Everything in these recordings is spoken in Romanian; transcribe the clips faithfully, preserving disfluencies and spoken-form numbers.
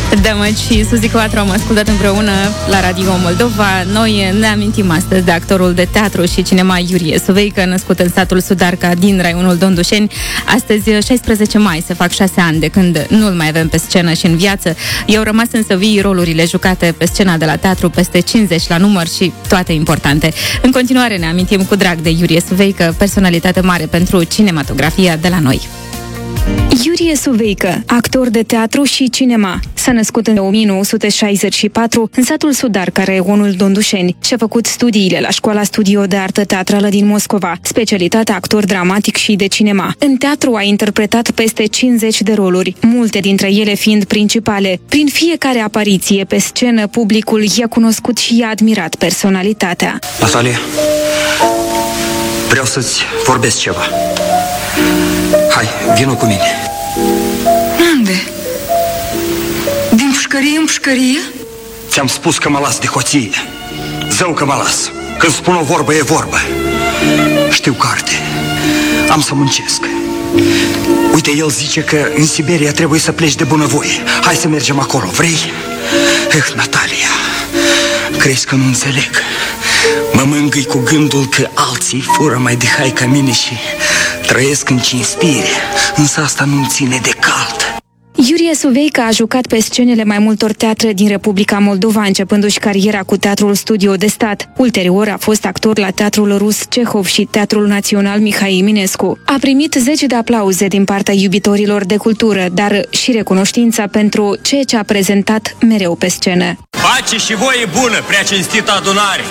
Dămăci și Suzi Quatro am ascultat împreună la Radio Moldova. Noi ne amintim astăzi de actorul de teatru și cinema Iurie Suveică, născut în satul Sudarca din raionul Dondușeni. Astăzi, șaisprezece mai, se fac șase ani de când nu-l mai avem pe scenă și în viață. I-au rămas însă vii rolurile jucate pe scena de la teatru, peste cincizeci la număr și toate importante. În continuare ne amintim cu drag de Iurie Suveică, personalitate mare pentru cinematografia de la noi. Iurie Suveică, actor de teatru și cinema. S-a născut în o mie nouă sute șaizeci și patru în satul Sudarca, raionul Dondușeni, și a făcut studiile la Școala Studio de Artă Teatrală din Moscova, specialitatea actor dramatic și de cinema. În teatru a interpretat peste cincizeci de roluri, multe dintre ele fiind principale. Prin fiecare apariție pe scenă, publicul i-a cunoscut și i-a admirat personalitatea. Natalia, vreau să-ți vorbesc ceva. Hai, vină cu mine. Unde? Din pușcărie în pușcărie? Ți-am spus că mă las de hoție. Zău că mă las. Când spun o vorbă, e vorbă. Știu carte. Am să muncesc. Uite, el zice că în Siberia trebuie să pleci de bunăvoie. Hai să mergem acolo, vrei? Eh, Natalia, crezi că nu înțeleg? Mă mângâi cu gândul că alții fură mai de hai ca mine și trăiesc în cinstire, însă asta nu-mi ține de cald. Iurie Suveică a jucat pe scenele mai multor teatre din Republica Moldova, începându-și cariera cu Teatrul Studio de Stat. Ulterior a fost actor la Teatrul Rus Cehov și Teatrul Național Mihai Eminescu. A primit zeci de aplauze din partea iubitorilor de cultură, dar și recunoștința pentru ceea ce a prezentat mereu pe scenă. Pace și voie bună, prea cinstită adunare!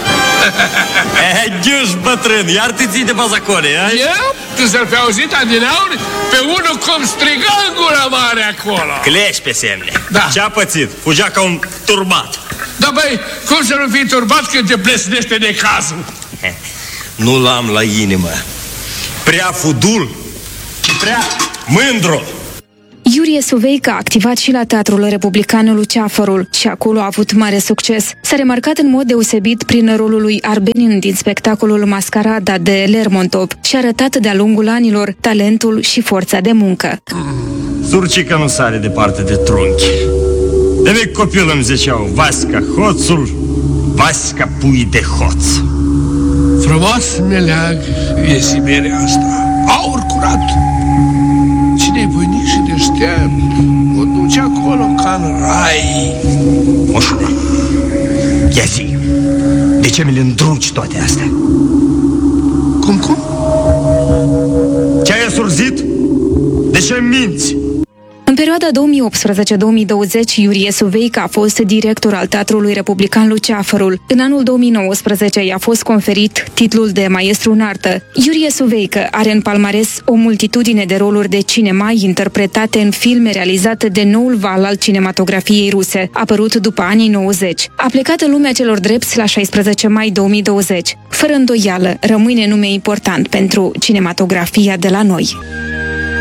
Ghiuș bătrân, iar te ții de bazacone, ai? Eu? Tu să-l fi auzit adinauri? Pe unul cum striga în gura mare acolo. Clești pe semne. Da. Ce-a pățit? Fugea ca un turbat. Da, băi, cum să nu fii turbat când te plesnește de cazul? Nu l-am la inimă. Prea fudul și prea mândru. Iurie Suveică a activat și la Teatrul Republican Luceafărul și acolo a avut mare succes. S-a remarcat în mod deosebit prin rolul lui Arbenin din spectacolul Mascarada de Lermontov și a arătat de-a lungul anilor talentul și forța de muncă. Surcica nu sare departe de trunchi. De mic copil îmi ziceau Vasca hoțul, Vasca pui de hoț. Frumos meleag e Siberia asta. Aur curat. Cine-i voinic și deștept o duce acolo ca în rai. Moșule, ia zi, de ce mi le îndrungi toate astea? Cum, cum? Ce-ai surzit? De ce minți? În perioada două mii optsprezece două mii douăzeci, Iurie Suveică a fost director al Teatrului Republican Luceafărul. În anul două mii nouăsprezece i-a fost conferit titlul de maestru în artă. Iurie Suveică are în palmares o multitudine de roluri de cinema interpretate în filme realizate de noul val al cinematografiei ruse, apărut după anii nouăzeci. A plecat în lumea celor drepți la șaisprezece mai două mii douăzeci. Fără îndoială, rămâne nume important pentru cinematografia de la noi.